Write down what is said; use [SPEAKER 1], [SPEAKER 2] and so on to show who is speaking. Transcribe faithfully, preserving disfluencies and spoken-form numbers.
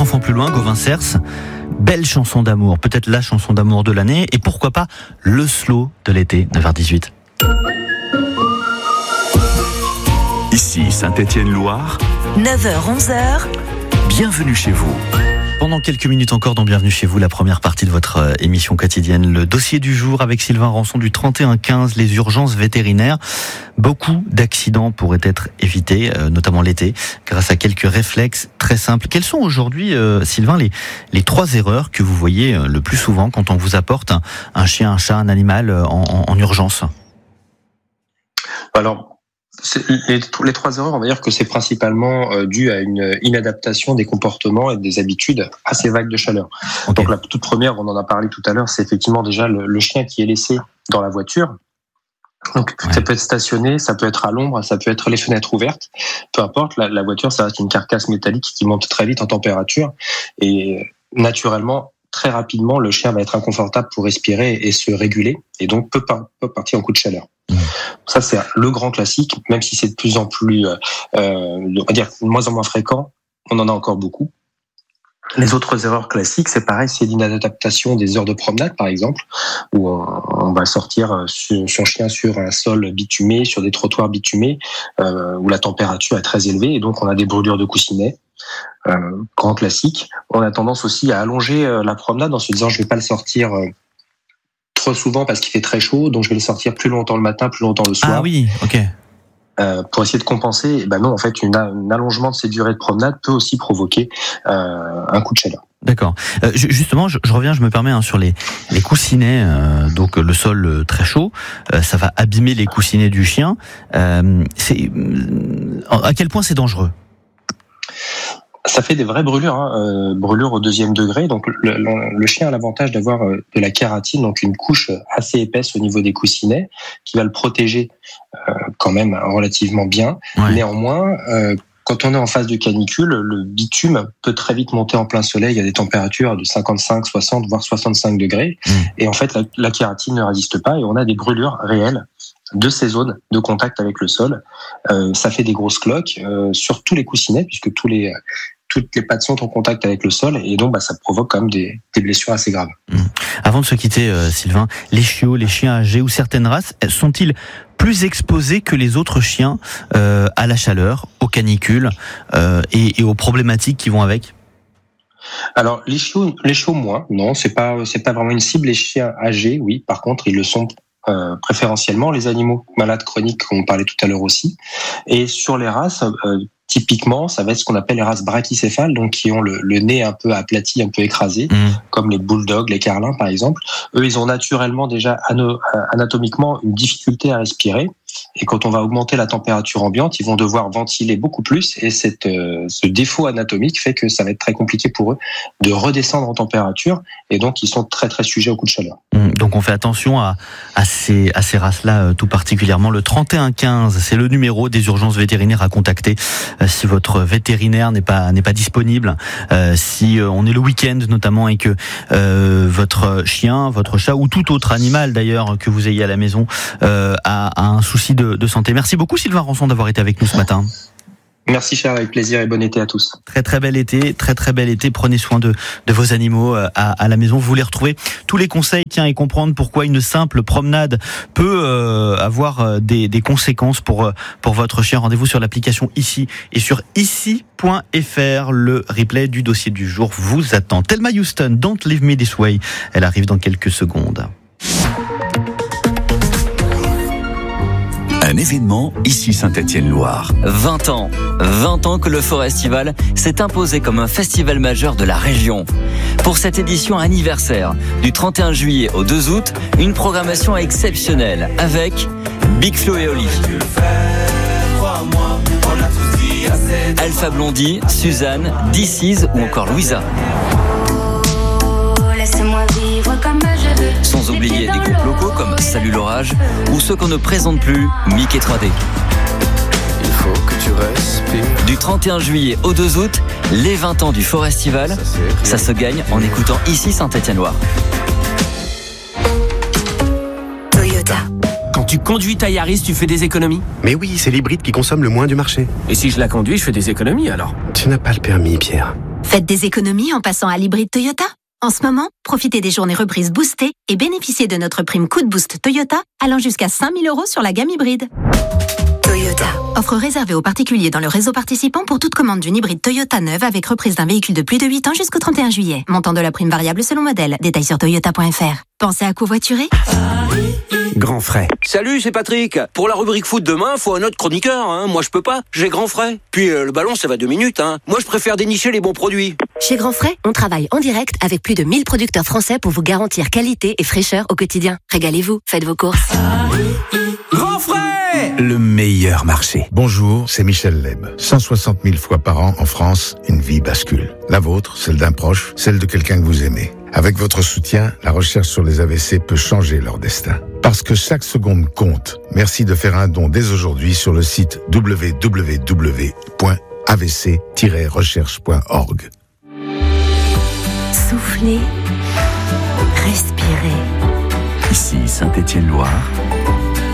[SPEAKER 1] enfants plus loin, Gauvin Cers. Belle chanson d'amour, peut-être la chanson d'amour de l'année, et pourquoi pas le slow de l'été, neuf heures dix-huit.
[SPEAKER 2] Ici Saint-Étienne-Loire,
[SPEAKER 3] neuf heures onze heures.
[SPEAKER 2] Bienvenue chez vous.
[SPEAKER 1] Pendant quelques minutes encore dans Bienvenue chez vous, la première partie de votre émission quotidienne, le dossier du jour avec Sylvain Rançon du trente et un quinze, les urgences vétérinaires. Beaucoup d'accidents pourraient être évités, notamment l'été, grâce à quelques réflexes très simples. Quelles sont aujourd'hui, euh, Sylvain, les, les trois erreurs que vous voyez le plus souvent quand on vous apporte un, un chien, un chat, un animal en, en, en urgence ?
[SPEAKER 4] Alors, C'est, les, les trois erreurs, on va dire que c'est principalement euh, dû à une inadaptation des comportements et des habitudes à ces vagues de chaleur. Okay. Donc la toute première, on en a parlé tout à l'heure, c'est effectivement déjà le, le chien qui est laissé dans la voiture. Donc ouais. Ça peut être stationné, ça peut être à l'ombre, ça peut être les fenêtres ouvertes. Peu importe, la, la voiture, ça reste une carcasse métallique qui monte très vite en température et naturellement, très rapidement, le chien va être inconfortable pour respirer et se réguler et donc peut, pas, peut partir en coup de chaleur. Mmh. Ça, c'est le grand classique, même si c'est de plus en plus, euh, on va dire, de moins en moins fréquent, on en a encore beaucoup. Les autres erreurs classiques, c'est pareil, c'est l'inadaptation des heures de promenade, par exemple, où on, on va sortir son chien sur un sol bitumé, sur des trottoirs bitumés, euh, où la température est très élevée, et donc on a des brûlures de coussinets. Euh, grand classique. On a tendance aussi à allonger euh, la promenade en se disant je vais pas le sortir euh, trop souvent parce qu'il fait très chaud, donc je vais le sortir plus longtemps le matin, plus longtemps le soir.
[SPEAKER 1] Ah oui, ok.
[SPEAKER 4] Euh, pour essayer de compenser. Et ben non, en fait, une, un allongement de ces durées de promenade peut aussi provoquer euh, un coup de chaleur.
[SPEAKER 1] D'accord. Euh, justement, je, je reviens, je me permets hein, sur les, les coussinets. Euh, donc le sol euh, très chaud, euh, ça va abîmer les coussinets du chien. Euh, c'est, euh, à quel point c'est dangereux ?
[SPEAKER 4] Ça fait des vraies brûlures, hein, euh, brûlures au deuxième degré. Donc le, le, le chien a l'avantage d'avoir euh, de la kératine, donc une couche assez épaisse au niveau des coussinets, qui va le protéger euh, quand même relativement bien. Ouais. Néanmoins, euh, quand on est en phase de canicule, le bitume peut très vite monter en plein soleil. Il y a des températures de cinquante-cinq, soixante, voire soixante-cinq degrés. Mmh. Et en fait, la, la kératine ne résiste pas et on a des brûlures réelles de ces zones de contact avec le sol. Euh, ça fait des grosses cloques euh, sur tous les coussinets, puisque tous les toutes les pattes sont en contact avec le sol et donc bah, ça provoque quand même des, des blessures assez graves.
[SPEAKER 1] Mmh. Avant de se quitter, euh, Sylvain, les chiots, les chiens âgés ou certaines races, sont-ils plus exposés que les autres chiens euh, à la chaleur, aux canicules euh, et, et aux problématiques qui vont avec ?
[SPEAKER 4] Alors les chiots, les chiots moins, non, c'est pas c'est pas vraiment une cible. Les chiens âgés, oui, par contre, ils le sont. Euh, préférentiellement les animaux malades chroniques qu'on parlait tout à l'heure aussi. Et sur les races, euh, typiquement, ça va être ce qu'on appelle les races brachycéphales, donc qui ont le, le nez un peu aplati, un peu écrasé, mmh. comme les bulldogs, les carlins par exemple. Eux, ils ont naturellement déjà ano- anatomiquement une difficulté à respirer. Et quand on va augmenter la température ambiante, ils vont devoir ventiler beaucoup plus. Et cette, euh, ce défaut anatomique fait que ça va être très compliqué pour eux de redescendre en température. Et donc, ils sont très, très sujets au coup de chaleur.
[SPEAKER 1] Donc, on fait attention à, à ces, à ces races-là, tout particulièrement. Le trente et un quinze, c'est le numéro des urgences vétérinaires à contacter si votre vétérinaire n'est pas, n'est pas disponible. Euh, si on est le week-end, notamment, et que euh, votre chien, votre chat ou tout autre animal, d'ailleurs, que vous ayez à la maison, euh, a, a un souci De, de santé. Merci beaucoup Sylvain Rançon d'avoir été avec nous ce matin.
[SPEAKER 4] Merci Charles, avec plaisir et bon été à tous.
[SPEAKER 1] Très très bel été, très très bel été. Prenez soin de, de vos animaux à, à la maison. Vous voulez retrouver tous les conseils, tiens, et comprendre pourquoi une simple promenade peut euh, avoir des, des conséquences pour, pour votre chien. Rendez-vous sur l'application Ici et sur ici point f r. Le replay du dossier du jour vous attend. Thelma Houston, Don't Leave Me This Way. Elle arrive dans quelques secondes.
[SPEAKER 2] Un événement ici Saint-Étienne-Loire.
[SPEAKER 5] vingt ans. vingt ans que le Forestival s'est imposé comme un festival majeur de la région. Pour cette édition anniversaire, du trente et un juillet au deux août, une programmation exceptionnelle avec Big Flo et Oli, Alpha Blondy, Suzanne, D C ou encore Louisa. Sans oublier des groupes locaux comme Salut l'orage ou ceux qu'on ne présente plus, Mickey trois D.
[SPEAKER 6] Il faut que tu respires.
[SPEAKER 5] Du trente et un juillet au deux août, les vingt ans du Forestival, ça, ça se gagne en écoutant Ici Saint-Étienne-Loire.
[SPEAKER 3] Toyota.
[SPEAKER 7] Quand tu conduis ta Yaris, tu fais des économies ?
[SPEAKER 8] Mais oui, c'est l'hybride qui consomme le moins du marché.
[SPEAKER 7] Et si je la conduis, je fais des économies alors ?
[SPEAKER 8] Tu n'as pas le permis, Pierre.
[SPEAKER 3] Faites des économies en passant à l'hybride Toyota. En ce moment, profitez des journées reprises boostées et bénéficiez de notre prime Coup de Boost Toyota allant jusqu'à cinq mille euros sur la gamme hybride.
[SPEAKER 8] Toyota.
[SPEAKER 3] Offre réservée aux particuliers dans le réseau participant pour toute commande d'une hybride Toyota neuve avec reprise d'un véhicule de plus de huit ans jusqu'au trente et un juillet. Montant de la prime variable selon modèle. Détails sur toyota point f r. Pensez à covoiturer ?
[SPEAKER 9] Grand frais. Salut, c'est Patrick. Pour la rubrique foot demain, faut un autre chroniqueur. Hein. Moi, je peux pas. J'ai Grand frais. Puis euh, le ballon, ça va deux minutes. Hein. Moi, je préfère dénicher les bons produits.
[SPEAKER 10] Chez Grand frais, on travaille en direct avec plus de mille producteurs français pour vous garantir qualité et fraîcheur au quotidien. Régalez-vous, faites vos courses.
[SPEAKER 9] Grand frais,
[SPEAKER 11] le meilleur marché.
[SPEAKER 12] Bonjour, c'est Michel Leb. cent soixante mille fois par an en France, une vie bascule. La vôtre, celle d'un proche, celle de quelqu'un que vous aimez. Avec votre soutien, la recherche sur les A V C peut changer leur destin. Parce que chaque seconde compte. Merci de faire un don dès aujourd'hui sur le site w w w point a v c tiret recherche point org.
[SPEAKER 3] Soufflez, respirez.
[SPEAKER 2] Ici Saint-Étienne-Loire.